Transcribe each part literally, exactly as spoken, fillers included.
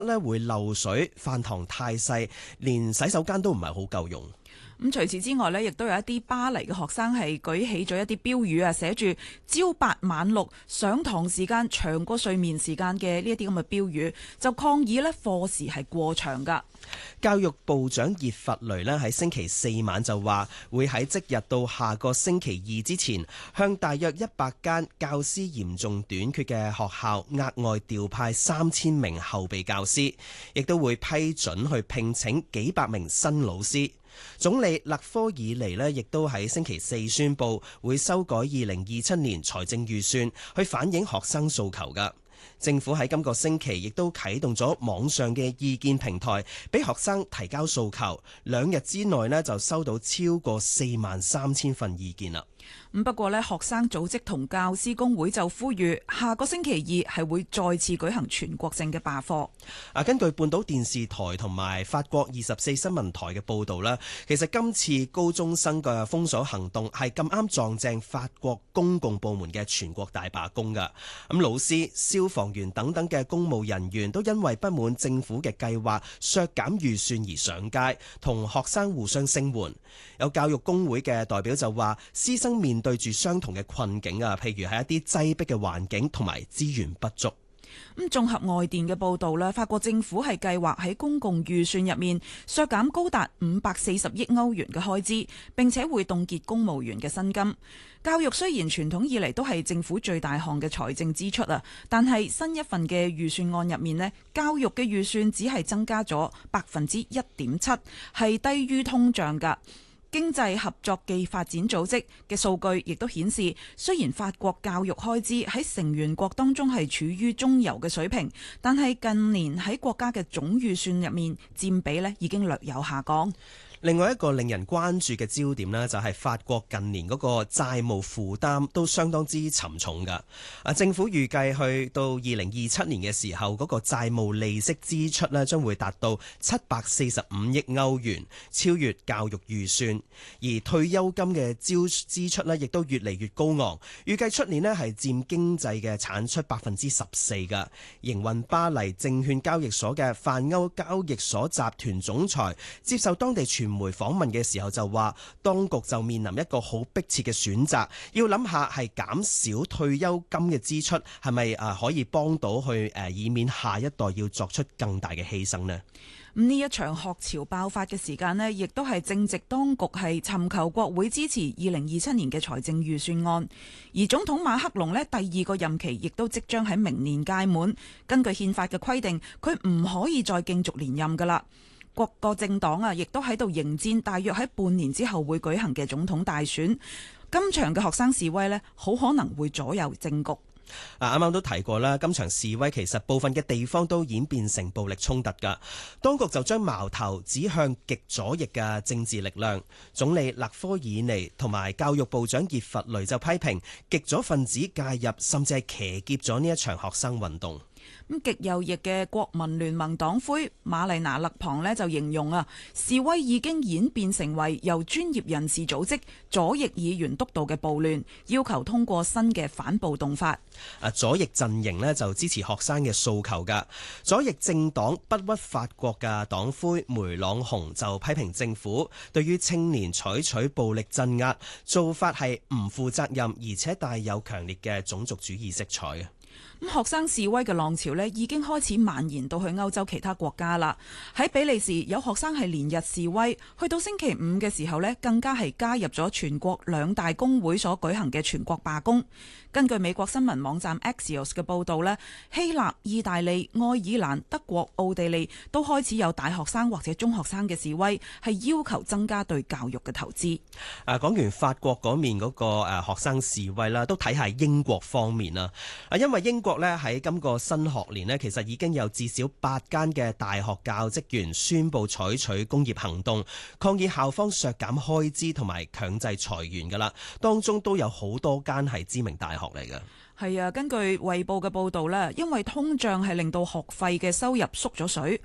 咧會漏水，飯堂太細，連洗手間都唔係好夠用。 咁除此之外呢，亦都有一啲巴黎嘅學生係舉起咗一啲標語啊，寫住朝八晚六，上堂時間長過睡眠時間嘅呢一啲咁嘅標語，就抗議呢課時係過長㗎。 教育部長葉佛雷呢喺星期四晚就話，會喺即日到下個星期二之前，向大約一百間教師嚴重短缺嘅學校額外調派三千名後備教師，亦都會批准去聘請幾百名新老師。總理勒科爾尼呢亦都喺星期四宣布，會修改二零二七年財政預算，去反映學生訴求㗎。政府喺今個星期亦都啟動咗網上嘅意見平台，俾學生提交訴求。兩日之內呢就收到超過四萬三千份意見啦。 咁不過呢，學生組織同教師工會就呼籲下個星期二係會再次舉行全國性嘅罷課。 啊，根據半島電視台同埋法國二十四新聞台嘅報導啦，其實今次高中生嘅封鎖行動係咁啱撞正法國公共部門嘅全國大罷工㗎。咁老師、消防員等等嘅公務人員都因為不滿政府嘅計劃削減預算而上街，同學生互相聲援。有教育工會嘅代表就話，師生面對住相同嘅困境啊，譬如係一啲擠迫嘅環境同埋資源不足。 咁綜合外電嘅報導啦，法國政府係計劃喺公共預算入面削減高達五百四十億歐元嘅開支，並且會凍結公務員嘅薪金。教育雖然傳統以嚟都係政府最大項嘅財政支出啊，但係新一份嘅預算案入面呢，教育嘅預算只係增加咗百分之一點七，係低於通脹㗎。經濟合作暨發展組織嘅數據亦都顯示，雖然法國教育開支喺成員國當中係處於中游嘅水平，但係近年喺國家嘅總預算入面佔比呢已經略有下降。 另外一個令人關注嘅焦點呢，就係法國近年嗰個債務負擔都相當之沉重㗎。啊，政府預計去到二零二七年嘅時候，嗰個債務利息支出呢將會達到七百四十五億歐元，超越教育預算。而退休金嘅招支出呢，亦都越嚟越高昂，預計出年呢係佔經濟嘅產出百分之十四㗎。營運巴黎證券交易所嘅泛歐交易所集團總裁接受當地傳媒訪問嘅時候就話，當局就面臨一個好迫切嘅選擇，要諗下係減少退休金嘅支出，係咪啊可以幫到去誒，以免下一代要作出更大嘅犧牲呢？ 咁呢一場學潮爆發嘅時間呢，亦都係正值當局係尋求國會支持二零二七年嘅財政預算案，而總統馬克龍呢，第二個任期亦都即將喺明年屆滿。根據憲法嘅規定，佢唔可以再競逐連任㗎喇。各個政黨啊，亦都喺度迎戰，大約喺半年之後會舉行嘅總統大選。今場嘅學生示威呢，好可能會左右政局。 啊，啱啱都提過啦，今場示威其實部分嘅地方都演變成暴力衝突㗎。當局就將矛頭指向極左翼嘅政治力量。總理勒科爾尼同埋教育部長葉佛雷就批評極左分子介入，甚至係騎劫咗呢一場學生運動。 咁極右翼嘅國民聯盟黨魁瑪麗娜勒龐呢就形容啊，示威已經演變成為由專業人士組織、左翼議員督導嘅暴亂，要求通過新嘅反暴動法。 啊，左翼陣營呢就支持學生嘅訴求㗎。左翼政黨不屈法國嘅黨魁梅朗雄就批評政府對於青年採取暴力鎮壓做法係唔負責任，而且帶有強烈嘅種族主義色彩嘅。 咁學生示威嘅浪潮呢已經開始蔓延到去歐洲其他國家啦。喺比利時有學生係連日示威，去到星期五嘅時候呢，更加係加入咗全國兩大工會所舉行嘅全國罷工。根據美國新聞網站 Axios 嘅報導呢，希臘、意大利、愛爾蘭、德國、奧地利都開始有大學生或者中學生嘅示威，係要求增加對教育嘅投資。 啊，講完法國嗰面嗰個誒學生示威啦，都睇下英國方面啦。啊，因為英國咧喺今個新學年呢，其實已經有至少八間嘅大學教職員宣布採取工業行動，抗議校方削減開支同埋強制裁員噶啦。當中都有好多間係知名大學嚟嘅。 係啊，根據衛報嘅報導呢，因為通脹係令到學費嘅收入縮咗水。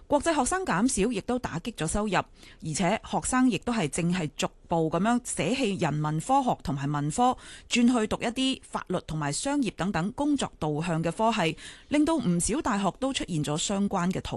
國際學生減少，亦都打擊咗收入，而且學生亦都係正係逐步咁樣捨棄人文科學同埋文科，轉去讀一啲法律同埋商業等等工作導向嘅科系，令到唔少大學都出現咗相關嘅討